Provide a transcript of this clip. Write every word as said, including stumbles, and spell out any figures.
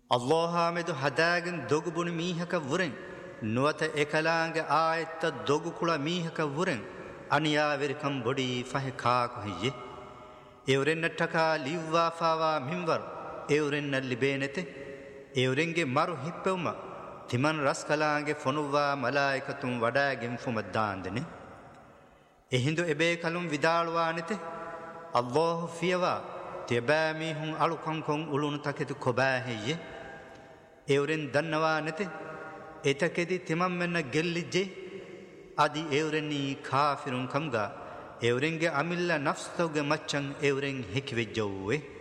අල්ලාහාමෙදු හදාගෙන දොගුබුණු මීහක වුරෙන් නුවත එකලාංග ආයත්ත දොගුකුළ මීහක වුරෙන් අනියාවෙරිකම් බොඩි ෆහ කාකු හියේ එවරෙන්නටකා ලිව්වාෆාවා මින්වර් එවරෙන්න ලිබේනෙතෙ එවරෙන්ගේ මරු හිප්පෙවම තිමන් රස්කලාංගේ ෆොනුවා මලායිකතුන් වඩාගෙන් ෆුමද්දාන්දනේ එහින්දු එබේ කලුම් විදාළුවානෙතෙ අල්ලාහ් ෆියවා තෙබෑමිහුන් අලුකංකොන් උළුණු තකෙතු කොබෑහෙයේ එවරෙන් දන්නවා නැතෙ එතකෙදි තිමම් මෙන්න ගෙල්ලිජ්ජේ අදි එවරෙන්නී කාෆිරුන් කම්ගා එවරෙන්ගේ අමිල්ල නෆ්ස්තවගේ මච්චන් එවරෙන් හිකිවෙජ්ජව්වේ